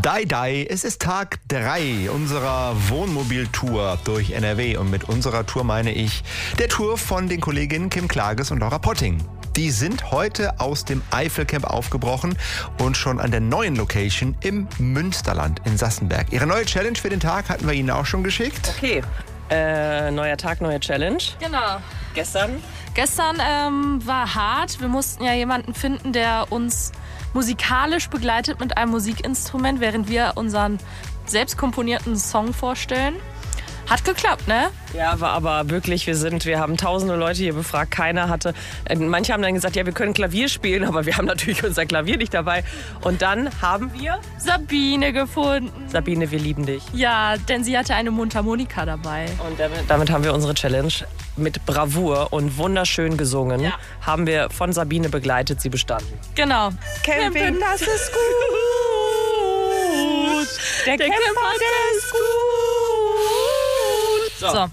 Dai, es ist Tag 3 unserer Wohnmobiltour durch NRW. Und mit unserer Tour meine ich der Tour von den Kolleginnen Kim Klages und Laura Potting. Die sind heute aus dem Eifelcamp aufgebrochen und schon an der neuen Location im Münsterland in Sassenberg. Ihre neue Challenge für den Tag hatten wir Ihnen auch schon geschickt. Okay, neuer Tag, neue Challenge. Genau. Gestern war hart. Wir mussten ja jemanden finden, der uns musikalisch begleitet mit einem Musikinstrument, während wir unseren selbst komponierten Song vorstellen. Hat geklappt, ne? Ja, war aber wirklich, wir haben tausende Leute hier befragt, keiner hatte, manche haben dann gesagt, ja, wir können Klavier spielen, aber wir haben natürlich unser Klavier nicht dabei. Und dann haben wir Sabine gefunden. Sabine, wir lieben dich. Ja, denn sie hatte eine Mundharmonika dabei. Und damit haben wir unsere Challenge mit Bravour und wunderschön gesungen, haben wir von Sabine begleitet, sie bestanden. Genau. Camping, das ist gut. Der Camper, der ist gut.